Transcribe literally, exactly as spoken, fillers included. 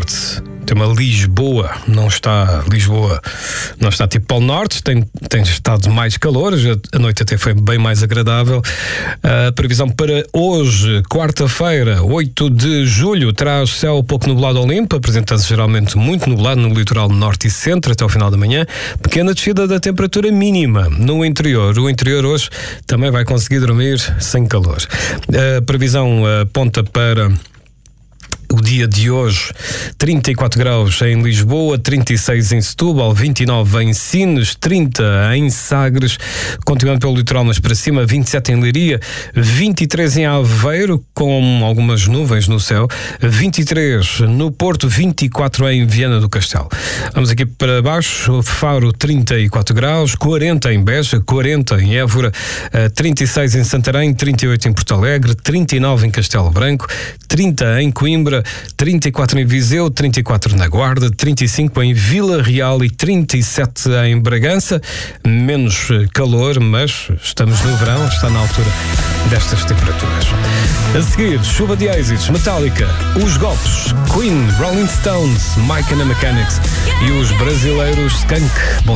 norte tem uma Lisboa, não está Lisboa, não está tipo Polo Norte, tem, tem estado mais calor, a noite até foi bem mais agradável. A previsão para hoje, quarta-feira, oito de julho, traz céu pouco nublado ou limpo, apresenta-se geralmente muito nublado no litoral norte e centro até ao final da manhã, pequena descida da temperatura mínima no interior. O interior hoje também vai conseguir dormir sem calor. A previsão aponta para o dia de hoje, trinta e quatro graus em Lisboa, trinta e seis em Setúbal, vinte e nove em Sines, trinta em Sagres, continuando pelo litoral mas para cima, vinte e sete em Leiria, vinte e três em Aveiro, com algumas nuvens no céu, vinte e três no Porto, vinte e quatro em Viana do Castelo. Vamos aqui para baixo, Faro, trinta e quatro graus, quarenta em Beja, quarenta em Évora, trinta e seis em Santarém, trinta e oito em Porto Alegre, trinta e nove em Castelo Branco, trinta em Coimbra, trinta e quatro em Viseu, trinta e quatro na Guarda, trinta e cinco em Vila Real e trinta e sete em Bragança. Menos calor, mas estamos no verão, está na altura destas temperaturas. A seguir, chuva de êxitos, Metallica, Os Golpes, Queen, Rolling Stones, Mike and the Mechanics e os brasileiros Skank. Bom